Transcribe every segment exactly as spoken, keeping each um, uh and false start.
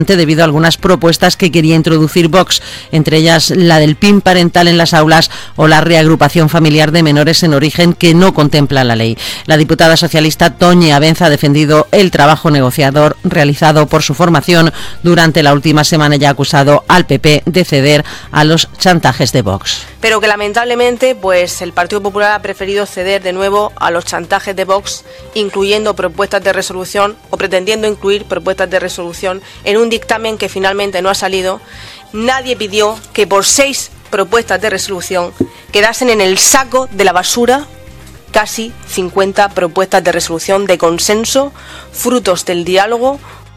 debido a algunas propuestas que quería introducir Vox, entre ellas la del P I N parental en las aulas o la reagrupación familiar de menores en origen, que no contempla la ley. La diputada socialista Toñi Abenza ha defendido el trabajo negociador realizado por su formación durante la última semana y ha acusado al P P de ceder a los chantajes de Vox. Pero que lamentablemente pues el Partido Popular ha preferido ceder de nuevo a los chantajes de Vox, incluyendo propuestas de resolución o pretendiendo incluir propuestas de resolución en un dictamen que finalmente no ha salido. Nadie pidió que por seis propuestas de resolución quedasen en el saco de la basura casi cincuenta propuestas de resolución de consenso, frutos del diálogo.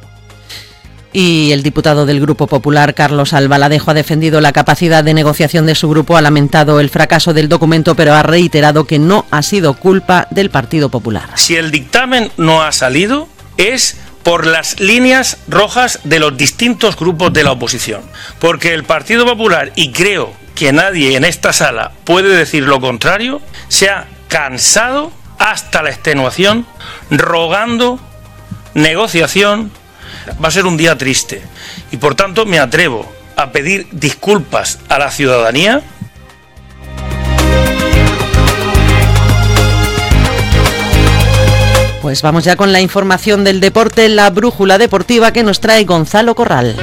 Y el diputado del Grupo Popular, Carlos Albaladejo, ha defendido la capacidad de negociación de su grupo, ha lamentado el fracaso del documento, pero ha reiterado que no ha sido culpa del Partido Popular. Si el dictamen no ha salido, es por las líneas rojas de los distintos grupos de la oposición. Porque el Partido Popular, y creo que nadie en esta sala puede decir lo contrario, se ha cansado hasta la extenuación, rogando negociación. Va a ser un día triste y por tanto me atrevo a pedir disculpas a la ciudadanía. Pues vamos ya con la información del deporte, la brújula deportiva que nos trae Gonzalo Corral.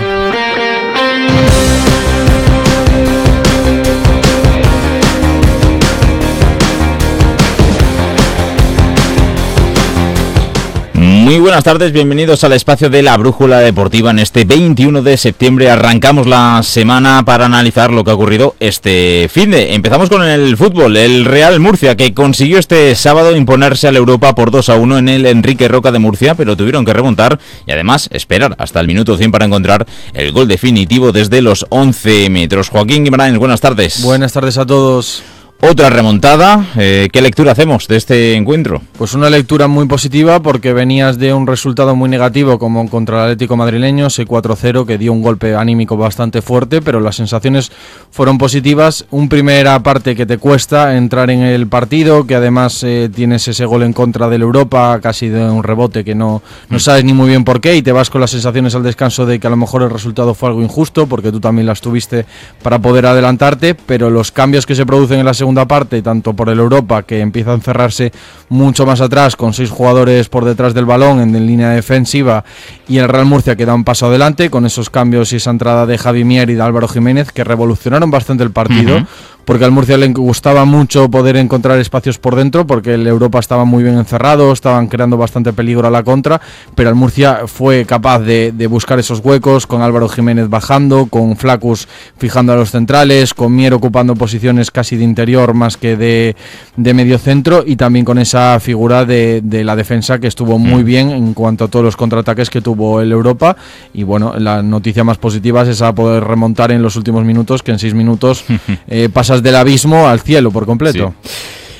Muy buenas tardes, bienvenidos al espacio de la Brújula Deportiva. En este veintiuno de septiembre arrancamos la semana para analizar lo que ha ocurrido este finde. Empezamos con el fútbol, el Real Murcia, que consiguió este sábado imponerse al Europa por dos a uno en el Enrique Roca de Murcia, pero tuvieron que remontar y además esperar hasta el minuto cien para encontrar el gol definitivo desde los once metros. Joaquín Guimarães, buenas tardes. Buenas tardes a todos. Otra remontada, eh, ¿qué lectura hacemos de este encuentro? Pues una lectura muy positiva porque venías de un resultado muy negativo como contra el Atlético madrileño, ese cuatro cero que dio un golpe anímico bastante fuerte, pero las sensaciones fueron positivas. Un primera parte que te cuesta entrar en el partido, que además eh, tienes ese gol en contra del Europa, casi de un rebote que no, no sabes ni muy bien por qué, y te vas con las sensaciones al descanso de que a lo mejor el resultado fue algo injusto, porque tú también las tuviste para poder adelantarte, pero los cambios que se producen en la segunda parte, tanto por el Europa, que empieza a encerrarse mucho más atrás con seis jugadores por detrás del balón en línea defensiva, y el Real Murcia que da un paso adelante con esos cambios y esa entrada de Javi Mier y de Álvaro Jiménez, que revolucionaron bastante el partido. Uh-huh. Porque al Murcia le gustaba mucho poder encontrar espacios por dentro, porque el Europa estaba muy bien encerrado, estaban creando bastante peligro a la contra, pero el Murcia fue capaz de, de buscar esos huecos, con Álvaro Jiménez bajando, con Flacus fijando a los centrales, con Mier ocupando posiciones casi de interior más que de, de medio centro, y también con esa figura de, de la defensa que estuvo muy bien en cuanto a todos los contraataques que tuvo el Europa. Y bueno, la noticia más positiva es esa, poder remontar en los últimos minutos, que en seis minutos eh, pasa del abismo al cielo por completo. Sí.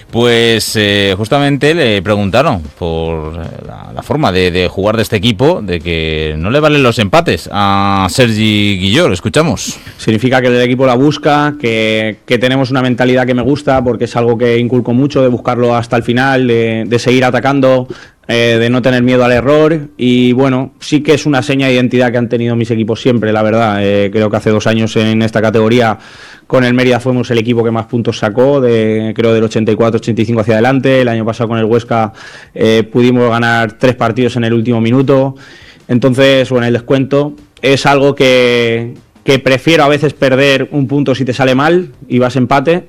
Pues eh, justamente le preguntaron por la, la forma de, de jugar de este equipo, de que no le valen los empates a Sergi Guillor. Escuchamos. Significa que el equipo la busca, que, que tenemos una mentalidad que me gusta, porque es algo que inculco mucho, de buscarlo hasta el final, de, de seguir atacando, eh, de no tener miedo al error. Y bueno, sí que es una seña de identidad que han tenido mis equipos siempre, la verdad. Eh, creo que hace dos años en esta categoría con el Mérida fuimos el equipo que más puntos sacó, de, creo del ochenta y cuatro ochenta y cinco hacia adelante. El año pasado con el Huesca eh, pudimos ganar tres partidos en el último minuto. Entonces, bueno, el descuento es algo que, que prefiero a veces perder un punto si te sale mal y vas empate,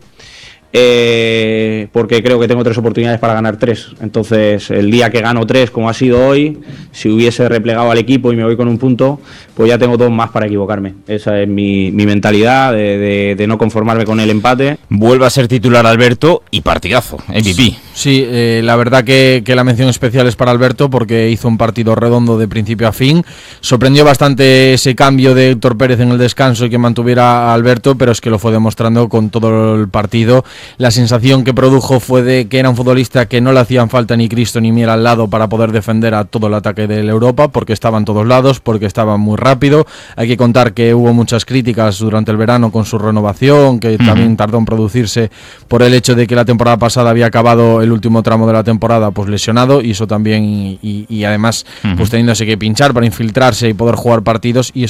eh, porque creo que tengo tres oportunidades para ganar tres. Entonces, el día que gano tres, como ha sido hoy, si hubiese replegado al equipo y me voy con un punto, pues ya tengo dos más para equivocarme. Esa es mi, mi mentalidad, de, de, de no conformarme con el empate. Vuelve a ser titular Alberto y partidazo, M V P. Sí, eh, la verdad que, que la mención especial es para Alberto, porque hizo un partido redondo de principio a fin. Sorprendió bastante ese cambio de Héctor Pérez en el descanso y que mantuviera a Alberto, pero es que lo fue demostrando con todo el partido. La sensación que produjo fue de que era un futbolista que no le hacían falta ni Cristo ni Mier al lado para poder defender a todo el ataque del Europa, porque estaba en todos lados, porque estaba muy rápido. Hay que contar que hubo muchas críticas durante el verano con su renovación, que uh-huh. también tardó en producirse por el hecho de que la temporada pasada había acabado el último tramo de la temporada pues lesionado, y eso también, y, y, y además uh-huh. pues teniéndose que pinchar para infiltrarse y poder jugar partidos, y eso